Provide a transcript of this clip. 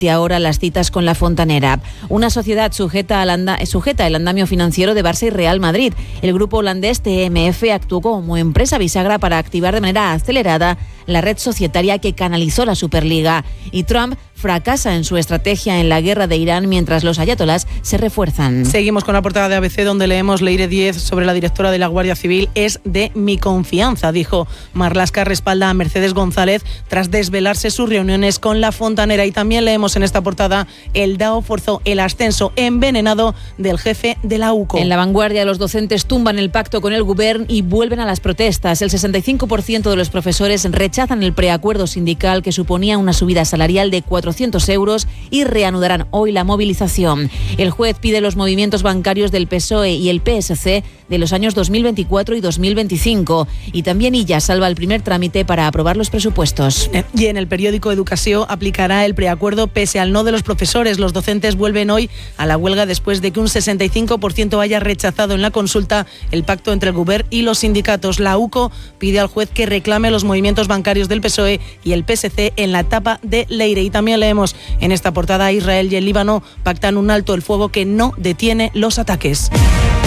ahora las citas con la Fontanera. Una sociedad sujeta el andamio financiero de Barça y Real Madrid. El grupo holandés TMF actuó como empresa bisagra para activar de manera acelerada la red societaria que canalizó la Superliga. Y Trump fracasa en su estrategia en la guerra de Irán mientras los ayatolás se refuerzan. Seguimos con la portada de ABC, donde leemos: Leire Díez sobre la directora de la Guardia Civil es de mi confianza, dijo. Marlaska respalda a Mercedes González tras desvelarse sus reuniones con la Fontanera. Y también leemos en esta portada: el DAO forzó el ascenso envenenado del jefe de la UCO. En La Vanguardia, los docentes tumban el pacto con el Govern y vuelven a las protestas. El 65% de los profesores rechazan el preacuerdo sindical que suponía una subida salarial de 400 euros y reanudarán hoy la movilización. El juez pide los movimientos bancarios del PSOE y el PSC de los años 2024 y 2025. Y también Illa salva el primer trámite para aprobar los presupuestos. Y en el periódico Educació aplicará el preacuerdo pese al no de los profesores. Los docentes vuelven hoy a la huelga después de que un 65% haya rechazado en la consulta el pacto entre el Govern y los sindicatos. La UCO pide al juez que reclame los movimientos bancarios del PSOE y el PSC en la etapa de Leire. Y también leemos en esta portada: Israel y el Líbano pactan un alto el fuego que no detiene los ataques.